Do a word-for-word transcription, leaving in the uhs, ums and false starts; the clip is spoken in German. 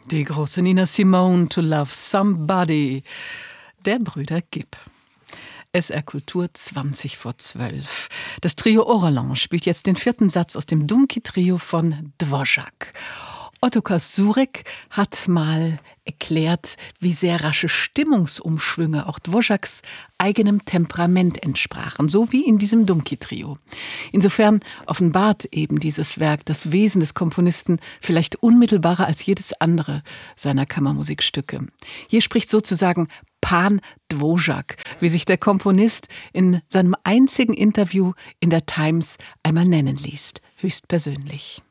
Die große Nina Simone, To Love Somebody, der Brüder Gibb. S R Kultur zwanzig vor zwölf. Das Trio Orlan spielt jetzt den vierten Satz aus dem Dumki-Trio von Dvořák. Ottokar Šurek hat mal erklärt, wie sehr rasche Stimmungsumschwünge auch Dvořáks eigenem Temperament entsprachen, so wie in diesem Dumki-Trio. Insofern offenbart eben dieses Werk das Wesen des Komponisten vielleicht unmittelbarer als jedes andere seiner Kammermusikstücke. Hier spricht sozusagen Pán Dvořák, wie sich der Komponist in seinem einzigen Interview in der Times einmal nennen ließ, höchstpersönlich.